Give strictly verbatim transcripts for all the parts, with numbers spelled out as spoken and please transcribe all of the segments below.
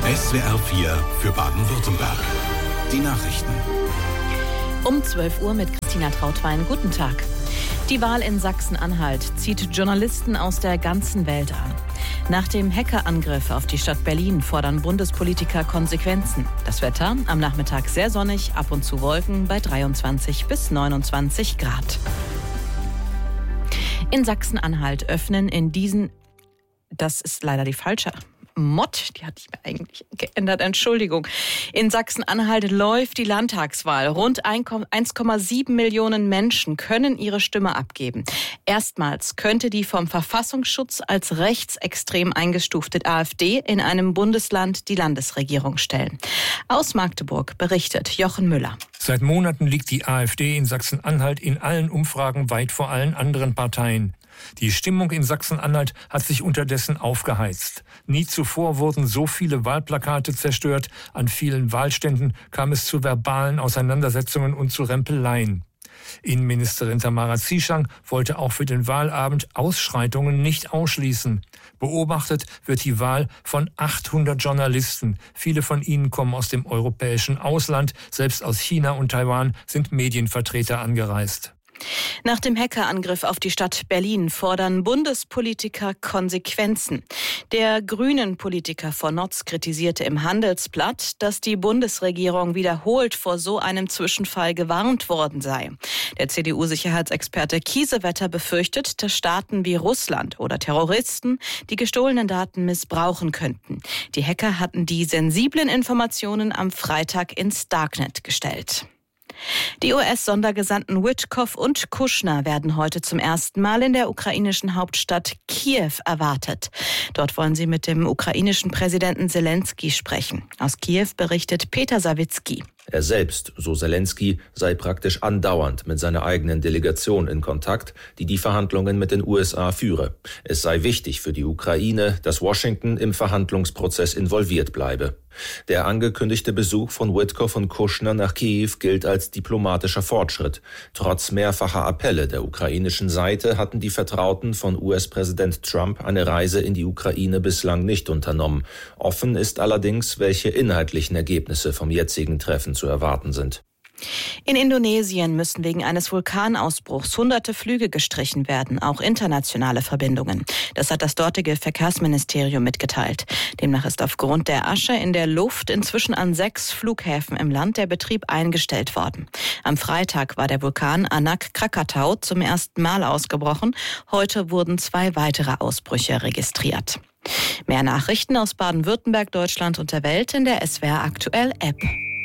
S W R vier für Baden-Württemberg. Die Nachrichten. Um zwölf Uhr mit Christina Trautwein. Guten Tag. Die Wahl in Sachsen-Anhalt zieht Journalisten aus der ganzen Welt an. Nach dem Hackerangriff auf die Stadt Berlin fordern Bundespolitiker Konsequenzen. Das Wetter am Nachmittag sehr sonnig, ab und zu Wolken bei dreiundzwanzig bis neunundzwanzig Grad. In Sachsen-Anhalt öffnen in diesen... Das ist leider die falsche Mod, die hatte ich mir eigentlich geändert, Entschuldigung. In Sachsen-Anhalt läuft die Landtagswahl. Rund eins Komma sieben Millionen Menschen können ihre Stimme abgeben. Erstmals könnte die vom Verfassungsschutz als rechtsextrem eingestufte AfD in einem Bundesland die Landesregierung stellen. Aus Magdeburg berichtet Jochen Müller. Seit Monaten liegt die AfD in Sachsen-Anhalt in allen Umfragen weit vor allen anderen Parteien. Die Stimmung in Sachsen-Anhalt hat sich unterdessen aufgeheizt. Nie zuvor wurden so viele Wahlplakate zerstört. An vielen Wahlständen kam es zu verbalen Auseinandersetzungen und zu Rempeleien. Innenministerin Tamara Zieschang wollte auch für den Wahlabend Ausschreitungen nicht ausschließen. Beobachtet wird die Wahl von achthundert Journalisten. Viele von ihnen kommen aus dem europäischen Ausland. Selbst aus China und Taiwan sind Medienvertreter angereist. Nach dem Hackerangriff auf die Stadt Berlin fordern Bundespolitiker Konsequenzen. Der Grünen-Politiker von Notz kritisierte im Handelsblatt, dass die Bundesregierung wiederholt vor so einem Zwischenfall gewarnt worden sei. Der C D U-Sicherheitsexperte Kiesewetter befürchtet, dass Staaten wie Russland oder Terroristen die gestohlenen Daten missbrauchen könnten. Die Hacker hatten die sensiblen Informationen am Freitag ins Darknet gestellt. Die U S-Sondergesandten Witkoff und Kushner werden heute zum ersten Mal in der ukrainischen Hauptstadt Kiew erwartet. Dort wollen sie mit dem ukrainischen Präsidenten Selenskyj sprechen. Aus Kiew berichtet Peter Sawicki. Er selbst, so Selenskyj, sei praktisch andauernd mit seiner eigenen Delegation in Kontakt, die die Verhandlungen mit den U S A führe. Es sei wichtig für die Ukraine, dass Washington im Verhandlungsprozess involviert bleibe. Der angekündigte Besuch von Witkoff und Kushner nach Kiew gilt als diplomatischer Fortschritt. Trotz mehrfacher Appelle der ukrainischen Seite hatten die Vertrauten von U S-Präsident Trump eine Reise in die Ukraine bislang nicht unternommen. Offen ist allerdings, welche inhaltlichen Ergebnisse vom jetzigen Treffen zu erwarten sind. In Indonesien müssen wegen eines Vulkanausbruchs hunderte Flüge gestrichen werden, auch internationale Verbindungen. Das hat das dortige Verkehrsministerium mitgeteilt. Demnach ist aufgrund der Asche in der Luft inzwischen an sechs Flughäfen im Land der Betrieb eingestellt worden. Am Freitag war der Vulkan Anak Krakatau zum ersten Mal ausgebrochen. Heute wurden zwei weitere Ausbrüche registriert. Mehr Nachrichten aus Baden-Württemberg, Deutschland und der Welt in der S W R Aktuell App.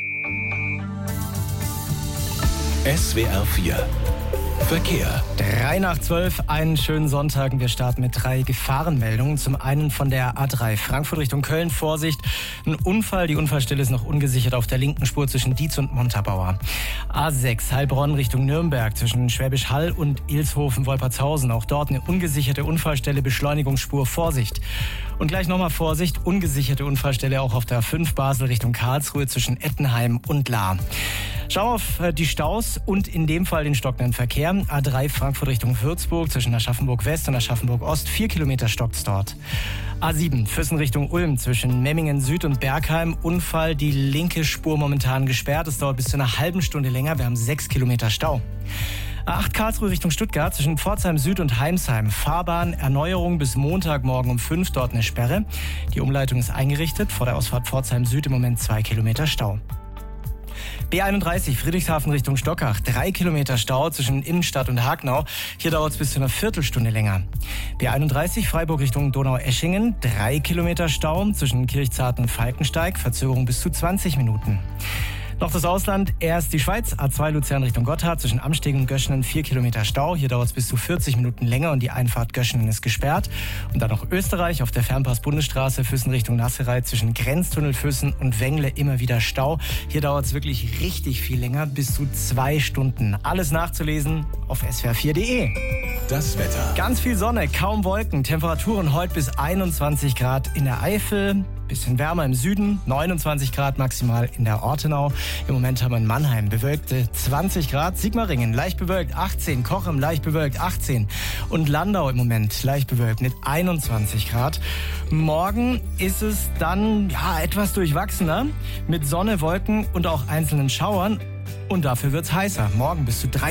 S W R vier Verkehr. Drei nach zwölf, einen schönen Sonntag. Wir starten mit drei Gefahrenmeldungen. Zum einen von der A drei Frankfurt Richtung Köln. Vorsicht, ein Unfall. Die Unfallstelle ist noch ungesichert auf der linken Spur zwischen Dietz und Montabaur. A sechs Heilbronn Richtung Nürnberg zwischen Schwäbisch Hall und Ilshofen-Wolpertshausen. Auch dort eine ungesicherte Unfallstelle, Beschleunigungsspur. Vorsicht. Und gleich nochmal Vorsicht, ungesicherte Unfallstelle auch auf der A fünf Basel Richtung Karlsruhe zwischen Ettenheim und Lahr. Schauen wir auf die Staus und in dem Fall den stockenden Verkehr. A drei Frankfurt Richtung Würzburg zwischen Aschaffenburg West und Aschaffenburg Ost. Vier Kilometer stockt's dort. A sieben Füssen Richtung Ulm zwischen Memmingen Süd und Bergheim. Unfall, die linke Spur momentan gesperrt. Es dauert bis zu einer halben Stunde länger. Wir haben sechs Kilometer Stau. A acht Karlsruhe Richtung Stuttgart zwischen Pforzheim Süd und Heimsheim. Fahrbahn Erneuerung bis Montagmorgen um fünf, dort eine Sperre. Die Umleitung ist eingerichtet. Vor der Ausfahrt Pforzheim Süd im Moment zwei Kilometer Stau. B einunddreißig Friedrichshafen Richtung Stockach. Drei Kilometer Stau zwischen Innenstadt und Hagnau. Hier dauert es bis zu einer Viertelstunde länger. B einunddreißig Freiburg Richtung Donaueschingen. Drei Kilometer Stau zwischen Kirchzarten und Falkensteig. Verzögerung bis zu zwanzig Minuten. Noch das Ausland, erst die Schweiz, A zwei Luzern Richtung Gotthard, zwischen Amstegen und Göschenen vier Kilometer Stau. Hier dauert es bis zu vierzig Minuten länger und die Einfahrt Göschenen ist gesperrt. Und dann noch Österreich auf der Fernpass-Bundesstraße, Füssen Richtung Nasserei, zwischen Grenztunnel Füssen und Wengle immer wieder Stau. Hier dauert es wirklich richtig viel länger, bis zu zwei Stunden. Alles nachzulesen auf S W R vier punkt de. Das Wetter. Ganz viel Sonne, kaum Wolken, Temperaturen heute bis einundzwanzig Grad in der Eifel, Bisschen wärmer im Süden, neunundzwanzig Grad maximal in der Ortenau. Im Moment haben wir in Mannheim bewölkte zwanzig Grad, Sigmaringen leicht bewölkt achtzehn, Cochem leicht bewölkt achtzehn und Landau im Moment leicht bewölkt mit einundzwanzig Grad. Morgen ist es dann ja etwas durchwachsener mit Sonne, Wolken und auch einzelnen Schauern und dafür wird's heißer. Morgen bis zu drei